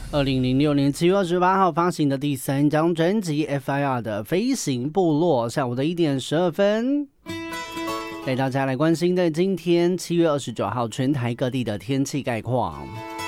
2006年7月28号发行的第3张专辑 FIR 的飞行部落，下午的1点12分。带大家来关心的今天7月29号全台各地的天气概况。